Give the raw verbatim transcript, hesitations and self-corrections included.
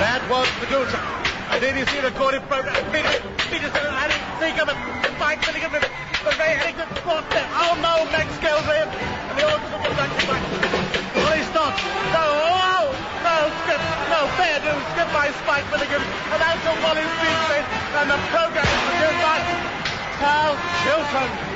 That was the goose. I didn't see the recorded program. Peter, Peter said, I didn't think of it. Mike Milligan, but Ray Harrington fought there. Oh no, Max Scales there. And the old took it back to back. Well, he stopped. No, oh, no, skip, no, fair do. Skip by Spike Milligan. And that's a Wally's beat, and the program is to by Carl Chilton.